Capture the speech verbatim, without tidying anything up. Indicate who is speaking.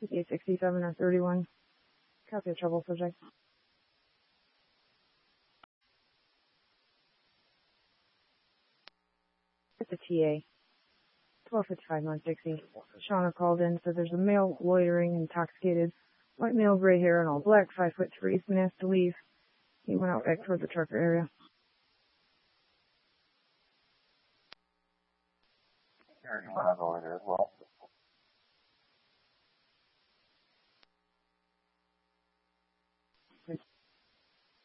Speaker 1: fifty-eight sixty-seven or thirty-one. Copy of trouble subject. It's a T A. twelve fifty-five North Dixie. Shauna called in, said there's a male loitering, intoxicated, white male, gray hair, and all black, five foot three. He's been asked to leave. He went out back toward the trucker area.
Speaker 2: Here's one I've over here as well.